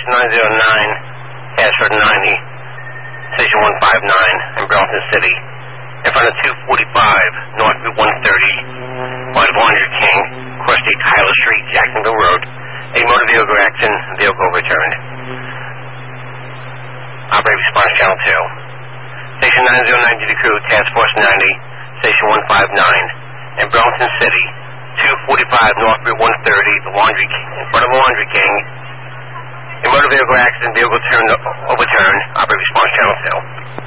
Station 909, Ashford 90, Station 159 in Burlington City. In front of 245 North Route 130, by Laundry King, across State Tyler Street, Jacksonville Road. A motor vehicle accident, vehicle overturned. Operator response channel 2. Station 909 duty crew, Task Force 90, Station 159 in Burlington City, 245 North Route 130, the Laundry King, in front of the Laundry King. A motor vehicle accident, vehicle overturned. Operator response channel 2.